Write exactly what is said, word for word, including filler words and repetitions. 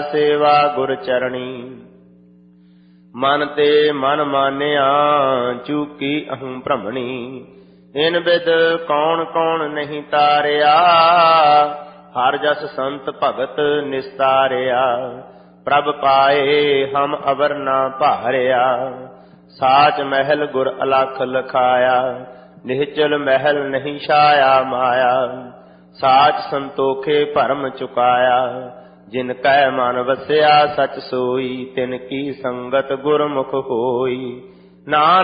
सेवा गुर चरणी। मन ते मन मानिया चूकी अहूँ भ्रमणी। इन बिद कौन कौन नहीं तारिया हर जस संत भगत निस्तारिया। प्रभ पाए हम अवर ना भारिया साच महल गुर अलख लखाया। निहचल महल नहीं छाया माया साच संतोखे भरम चुकाया। जिन कै मन वसया सच सोई तिन की संगत गुरमुख होई। नानक